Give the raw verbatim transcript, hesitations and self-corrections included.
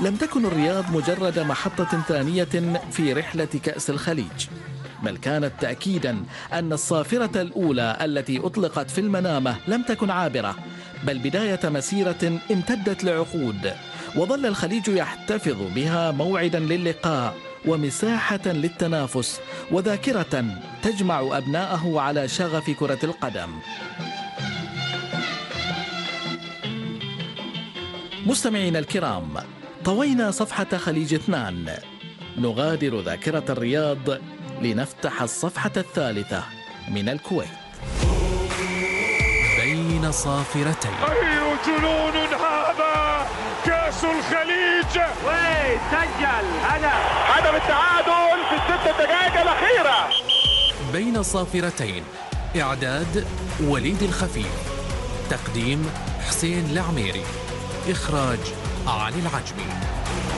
لم تكن الرياض مجرد محطة ثانية في رحلة كأس الخليج، بل كانت تأكيدا أن الصافرة الأولى التي أطلقت في المنامة لم تكن عابرة، بل بداية مسيرة امتدت لعقود، وظل الخليج يحتفظ بها موعدا للقاء ومساحة للتنافس وذاكرة تجمع أبناءه على شغف كرة القدم. مستمعينا الكرام، طوينا صفحة خليج اثنان، نغادر ذاكرة الرياض لنفتح الصفحة الثالثة من الكويت. بين صافرتين. أي جنون هذا! كأس الخليج! وين سجل هدف هدف التعادل في الست دقائق الأخيرة. بين صافرتين، إعداد وليد الخفيف، تقديم حسين العميري، إخراج علي العجمي.